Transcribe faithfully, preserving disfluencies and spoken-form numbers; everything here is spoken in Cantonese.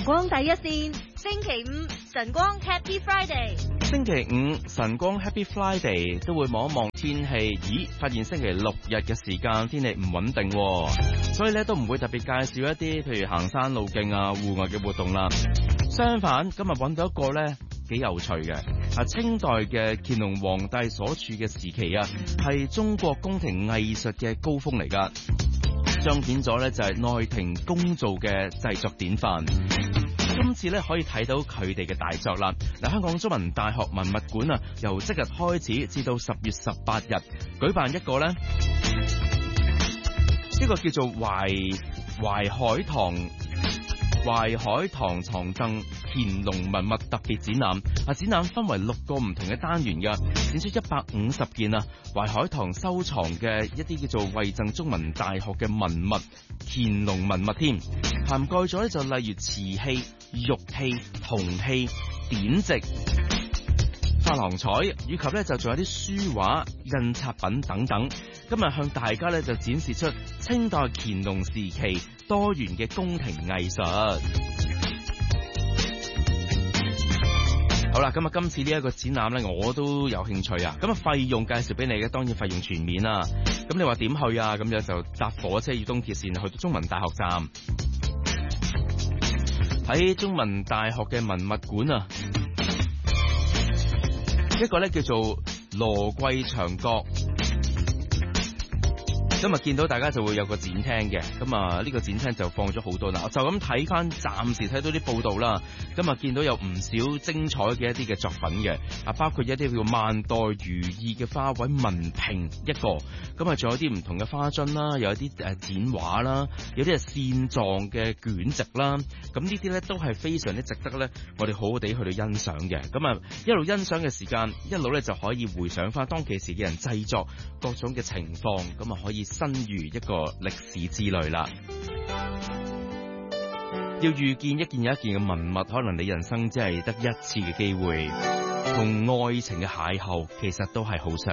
光第一線，星期五晨光 Happy Friday。 星期五晨光 Happy Friday 都會望一望天氣，咦，發現星期六日嘅時間天氣唔穩定喎，所以咧都唔會特別介紹一啲譬如行山路徑啊、戶外嘅活動啦。相反，今日揾到一個咧幾有趣嘅，啊，清代嘅乾隆皇帝所處嘅時期啊，係中國宮廷藝術嘅高峰嚟噶，彰顯咗咧就係內廷工造嘅製作典範。今次咧可以睇到佢哋嘅大作啦。嗱，香港中文大學文物館啊，由即日開始至到十月十八日，舉辦一個咧，呢個叫做淮淮海堂淮海堂藏贈乾隆文物特別展覽。啊，展覽分為六個唔同嘅單元嘅，展出一百五十件啊淮海堂收藏嘅一啲叫做惠贈中文大學嘅文物，乾隆文物添，涵蓋咗咧就例如瓷器、玉器、銅器、典籍、珐琅彩，以及咧就仲有啲書畫、印刷品等等。今日向大家咧就展示出清代乾隆時期多元嘅宮廷藝術。好啦，咁啊，今次呢一個展覽咧，我都有興趣啊。咁啊，費用介紹俾你嘅，當然費用全面啦。咁你話點去啊？咁樣就搭火車與東鐵線去到中文大學站，喺中文大學嘅文物館啊，一個咧叫做羅桂祥閣。今日見到大家就會有個展廳嘅，咁啊呢個展廳就放咗好多啦。就咁睇翻，暫時睇到啲報道啦。今日見到有唔少精彩嘅一啲嘅作品嘅，啊包括一啲叫萬代如意嘅花卉文瓶一個，咁啊仲有啲唔同嘅花樽啦，有啲誒剪畫啦，有啲係線狀嘅卷軸啦。咁呢啲咧都係非常之值得咧，我哋好好地去到欣賞嘅。咁啊一路欣賞嘅時間，一路咧就可以回想翻當其時嘅人製作各種嘅情況，咁啊可以身如一個歷史之旅啦。要遇見一件又一件嘅文物，可能你人生只係得一次嘅機會，同愛情嘅邂逅其實都係好相